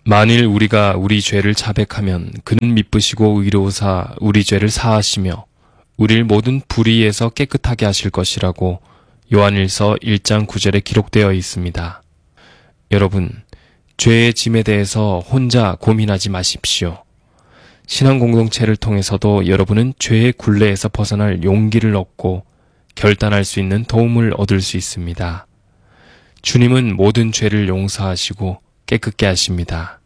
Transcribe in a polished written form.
만일 우리가 우리 죄를 자백하면 그는 미쁘시고 의로우사 우리 죄를 사하시며 우리를 모든 불의에서 깨끗하게 하실 것이라고 요한일서 1장 9절에 기록되어 있습니다. 여러분, 죄의 짐에 대해서 혼자 고민하지 마십시오. 신앙 공동체를 통해서도 여러분은 죄의 굴레에서 벗어날 용기를 얻고 결단할 수 있는 도움을 얻을 수 있습니다. 주님은 모든 죄를 용서하시고 깨끗게 하십니다.